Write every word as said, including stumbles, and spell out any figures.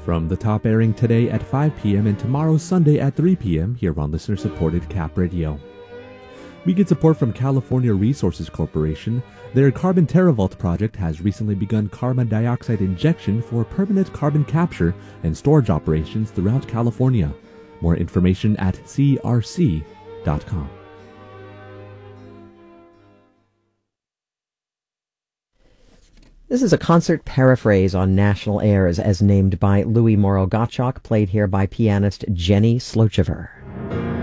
From the top airing today at five p.m. and tomorrow Sunday at three p.m. here on listener-supported Cap Radio. We get support from California Resources Corporation. Their Carbon TerraVault project has recently begun carbon dioxide injection for permanent carbon capture and storage operations throughout California. More information at c r c dot com. This is a concert paraphrase on national airs as named by Louis Moreau Gottschalk, played here by pianist Jenny Slochever.